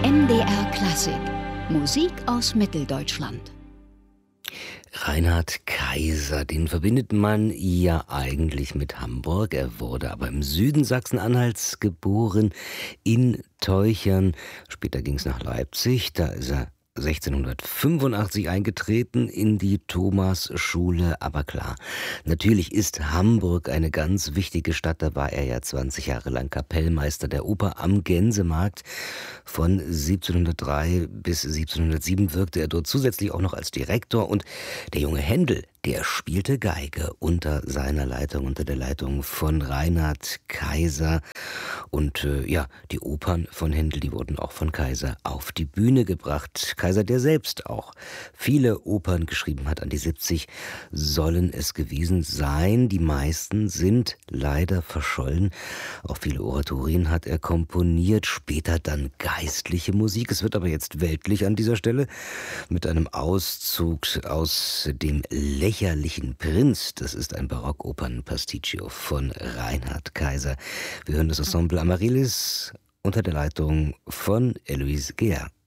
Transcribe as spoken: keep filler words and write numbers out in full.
N D R Klassik. Musik aus Mitteldeutschland. Reinhard Kaiser, den verbindet man ja eigentlich mit Hamburg. Er wurde aber im Süden Sachsen-Anhalts geboren, in Teuchern. Später ging es nach Leipzig, da ist er sechzehnhundertfünfundachtzig eingetreten in die Thomasschule. Aber klar, natürlich ist Hamburg eine ganz wichtige Stadt. Da war er ja zwanzig Jahre lang Kapellmeister der Oper am Gänsemarkt. Von siebzehnhundertdrei bis siebzehnhundertsieben wirkte er dort zusätzlich auch noch als Direktor. Und der junge Händel, der spielte Geige unter seiner Leitung, unter der Leitung von Reinhard Kaiser. Und äh, ja, die Opern von Händel, die wurden auch von Kaiser auf die Bühne gebracht. Kaiser, der selbst auch viele Opern geschrieben hat, an die siebzig sollen es gewesen sein. Die meisten sind leider verschollen. Auch viele Oratorien hat er komponiert, später dann geistliche Musik. Es wird aber jetzt weltlich an dieser Stelle mit einem Auszug aus dem Lächerlichen Prinz. Das ist ein Barockopern-Pasticcio von Reinhard Kaiser. Wir hören das Ensemble Amaryllis unter der Leitung von Héloïse Guéard.